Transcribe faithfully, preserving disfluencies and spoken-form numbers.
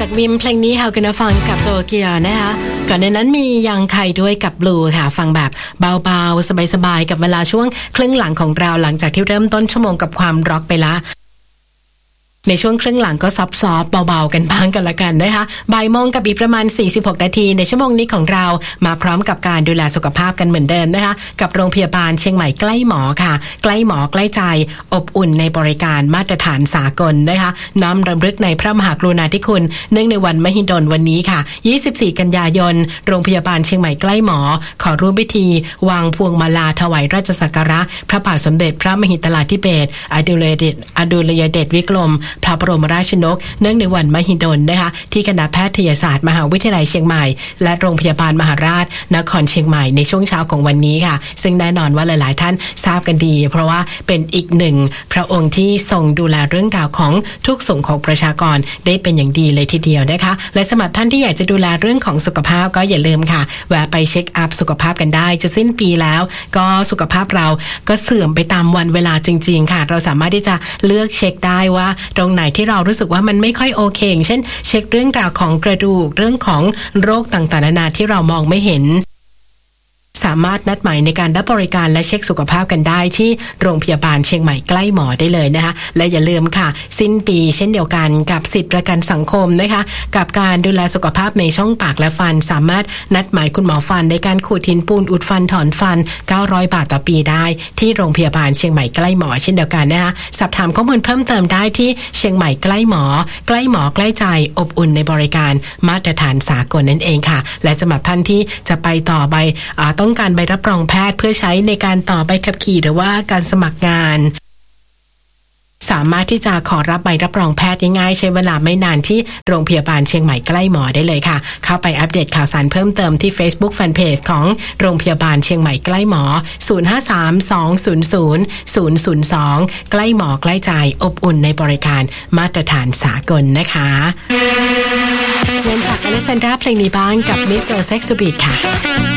จากวิมเพลงนี้เฮากันฟังกับโตเกียวนะคะก่อนในนั้นมียังใครด้วยกับบลูค่ะฟังแบบเบาๆสบายๆกับเวลาช่วงครึ่งหลังของเราหลังจากที่เริ่มต้นชั่วโมงกับความร็อกไปละในช่วงครึ่งหลังก็ซอฟต์ๆเบาๆกันบ้างกันละกันนะคะบ่ายโมงกับอีกประมาณสี่สิบหกนาทีในชั่วโมงนี้ของเรามาพร้อมกับการดูแลสุขภาพกันเหมือนเดิมนะคะกับโรงพยาบาลเชียงใหม่ใกล้หมอค่ะใกล้หมอใกล้ใจอบอุ่นในบริการมาตรฐานสากลนะคะน้อมรำลึกในพระมหากรุณาธิคุณเนื่องในวันมหิดลวันนี้ค่ะยี่สิบสี่กันยายนโรงพยาบาลเชียงใหม่ใกล้หมอขอร่วมพิธีวางพวงมาลาถวายราชสักการะพระบาทสมเด็จพระมหิดลาธิเบศรอดุลยเดชอดุลยเดชวิกรมพระบรมราชนกเนื่องในวันมหิดลนะคะที่คณะแพทยศาสตร์มหาวิทยาลัยเชียงใหม่และโรงพยาบาลมหาราชนครเชียงใหม่ในช่วงเช้าของวันนี้ค่ะซึ่งแน่นอนว่าหลายๆท่านทราบกันดีเพราะว่าเป็นอีกหนึ่งพระองค์ที่ทรงดูแลเรื่องราวของทุกส่วนของประชากรได้เป็นอย่างดีเลยทีเดียวนะคะและสำหรับท่านที่อยากจะดูแลเรื่องของสุขภาพก็อย่าลืมค่ะแวะไปเช็คอัพสุขภาพกันได้จะสิ้นปีแล้วก็สุขภาพเราก็เสื่อมไปตามวันเวลาจริงๆค่ะเราสามารถที่จะเลือกเช็คได้ว่าตรงไหนที่เรารู้สึกว่ามันไม่ค่อยโอเคอย่างเช่นเช็คเรื่องราวของกระดูกเรื่องของโรคต่างๆนานาที่เรามองไม่เห็นสามารถนัดหมายในการรับบริการและเช็คสุขภาพกันได้ที่โรงพยาบาลเชียงใหม่ใกล้หมอได้เลยนะคะและอย่าลืมค่ะสิ้นปีเช่นเดียวกันกับสิทธิประกันสังคมนะคะกับการดูแลสุขภาพในช่องปากและฟันสามารถนัดหมายคุณหมอฟันในการขูดหินปูนอุดฟันถอนฟันเก้าร้อยบาทต่อปีได้ที่โรงพยาบาลเชียงใหม่ใกล้หมอเช่นเดียวกันนะคะสอบถามข้อมูลเพิ่มเติมได้ที่เชียงใหม่ใกล้หมอใกล้หมอใกล้ใจอบอุ่นในบริการมาตรฐานสากลนั่นเองค่ะและสำหรับท่านที่จะไปต่อใบต้องการใบรับรองแพทย์เพื่อใช้ในการต่อใบขับขี่หรือว่าการสมัครงานสามารถที่จะขอรับใบรับรองแพทย์ง่ายๆใช้เวลาไม่นานที่โรงพยาบาลเชียงใหม่ใกล้หมอได้เลยค่ะเข้าไปอัปเดตข่าวสารเพิ่มเติมที่ Facebook Fanpage ของโรงพยาบาลเชียงใหม่ใกล้หมอศูนย์ ห้า สาม สอง ศูนย์ ศูนย์ ศูนย์ ศูนย์ สองใกล้หมอใกล้ใจอบอุ่นในบริการมาตรฐานสากลนะคะเงินจากอเลสซานดราเพลงนี้บ้างกับมิสเตอร์เซ็กซ์บีทค่ะ